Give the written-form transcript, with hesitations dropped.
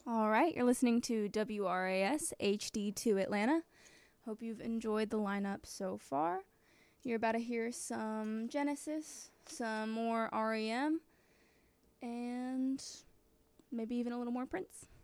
All right, you're listening to WRAS HD2 Atlanta. Hope you've enjoyed the lineup so far. You're about to hear some Genesis, some more REM, and maybe even a little more Prince.